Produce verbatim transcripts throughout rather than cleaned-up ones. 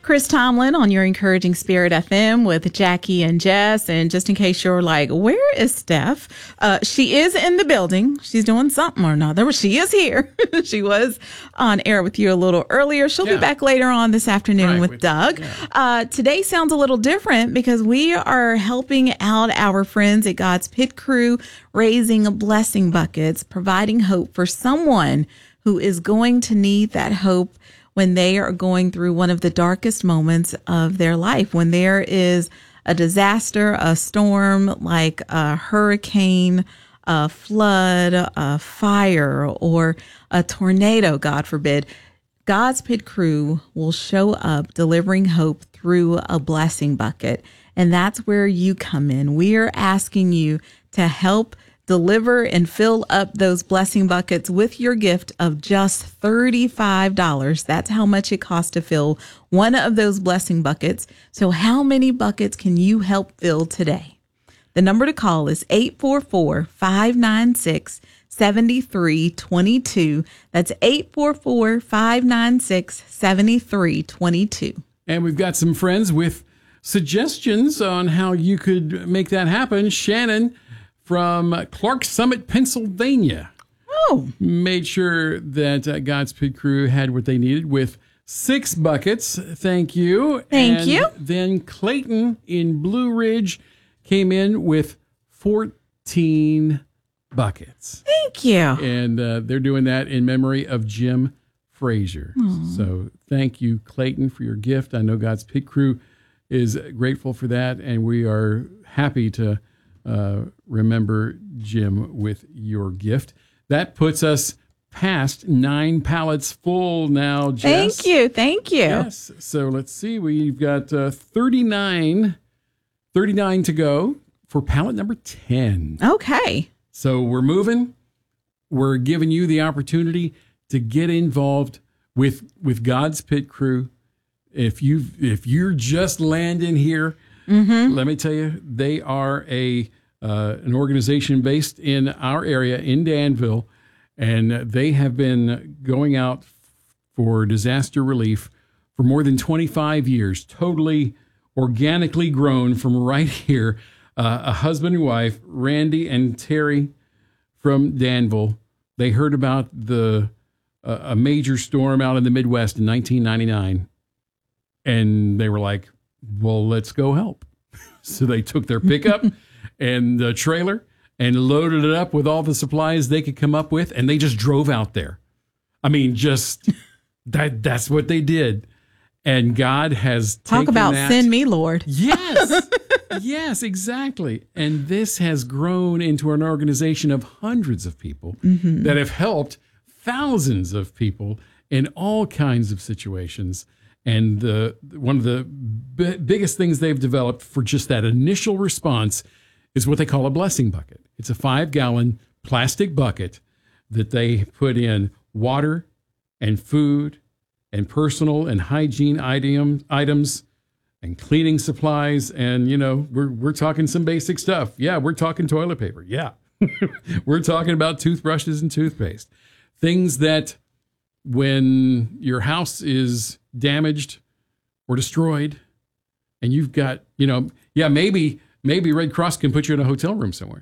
Chris Tomlin on your Encouraging Spirit F M with Jackie and Jess. And just in case you're like, where is Steph? Uh, she is in the building. She's doing something or another. She is here. She was on air with you a little earlier. She'll yeah. be back later on this afternoon right, with, with Doug. Yeah. Uh, today sounds a little different because we are helping out our friends at God's Pit Crew, raising blessing buckets, providing hope for someone who is going to need that hope when they are going through one of the darkest moments of their life, when there is a disaster, a storm like a hurricane, a flood, a fire, or a tornado, God forbid. God's Pit Crew will show up delivering hope through a blessing bucket. And that's where you come in. We are asking you to help deliver and fill up those blessing buckets with your gift of just thirty-five dollars. That's how much it costs to fill one of those blessing buckets. So how many buckets can you help fill today? The number to call is eight four four, five nine six, seven three two two. That's eight four four, five nine six, seven three two two. And we've got some friends with suggestions on how you could make that happen. Shannon from Clark Summit, Pennsylvania. Oh. Made sure that uh, God's Pit Crew had what they needed with six buckets. Thank you. Thank and you. Then Clayton in Blue Ridge came in with fourteen buckets. Thank you. And uh, they're doing that in memory of Jim Frazier. Aww. So thank you, Clayton, for your gift. I know God's Pit Crew is grateful for that, and we are happy to Uh, remember Jim with your gift. That puts us past nine pallets full now, Jess. Thank you. Thank you. Yes. So let's see. We've got uh, thirty-nine, thirty-nine to go for pallet number ten. Okay. So we're moving. We're giving you the opportunity to get involved with with God's Pit Crew. If you if you're just landing here, mm-hmm. let me tell you, they are a uh, an organization based in our area in Danville, and they have been going out for disaster relief for more than twenty-five years, totally organically grown from right here. Uh, a husband and wife, Randy and Terry from Danville, they heard about the uh, a major storm out in the Midwest in nineteen ninety-nine, and they were like, well, let's go help. So they took their pickup and the trailer and loaded it up with all the supplies they could come up with, and they just drove out there. I mean, just that that's what they did. And God has Talk taken about that, send me, Lord. Yes. Yes, exactly. And this has grown into an organization of hundreds of people mm-hmm. that have helped thousands of people in all kinds of situations. And the one of the b- biggest things they've developed for just that initial response is what they call a blessing bucket. It's a five-gallon plastic bucket that they put in water and food and personal and hygiene item, items and cleaning supplies. And, you know, we're we're talking some basic stuff. Yeah, we're talking toilet paper. Yeah. We're talking about toothbrushes and toothpaste. Things that when your house is damaged or destroyed and you've got, you know, yeah, maybe maybe Red Cross can put you in a hotel room somewhere.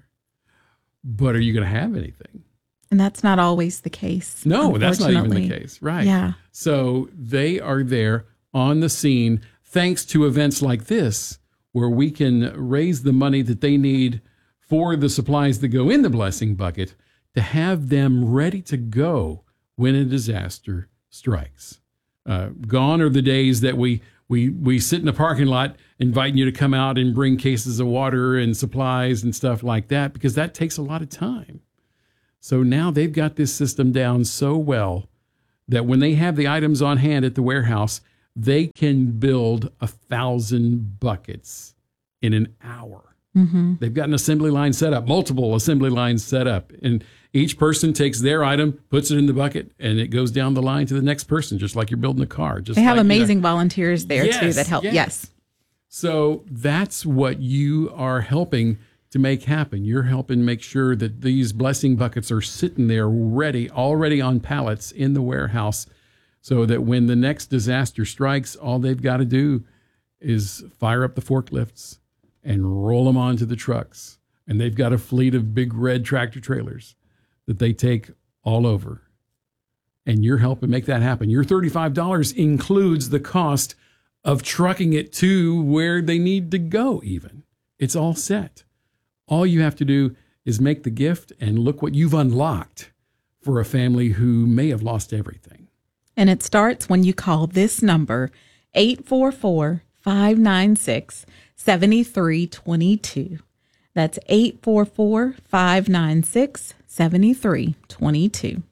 But are you going to have anything? And that's not always the case. No, that's not even the case. Right. Yeah. So they are there on the scene thanks to events like this, where we can raise the money that they need for the supplies that go in the blessing bucket to have them ready to go when a disaster strikes. Uh, gone are the days that we, we, we sit in a parking lot inviting you to come out and bring cases of water and supplies and stuff like that, because that takes a lot of time. So now they've got this system down so well that when they have the items on hand at the warehouse, they can build a thousand buckets in an hour. Mm-hmm. They've got an assembly line set up, multiple assembly lines set up, and each person takes their item, puts it in the bucket, and it goes down the line to the next person, just like you're building a car. Just they have like, amazing you know, volunteers there yes, too that help. Yes. yes. So that's what you are helping to make happen. You're helping make sure that these blessing buckets are sitting there ready, already on pallets in the warehouse so that when the next disaster strikes, all they've got to do is fire up the forklifts and roll them onto the trucks. And they've got a fleet of big red tractor trailers that they take all over. And you're helping make that happen. Your thirty-five dollars includes the cost of trucking it to where they need to go even. It's all set. All you have to do is make the gift, and look what you've unlocked for a family who may have lost everything. And it starts when you call this number, eight four four, five nine six, seven three two two. That's eight four four, five nine six, seven three two two.